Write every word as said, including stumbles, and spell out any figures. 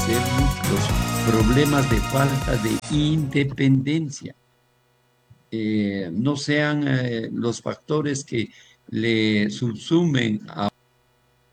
resolver los problemas de falta de independencia. Eh, no sean eh, los factores que le subsumen a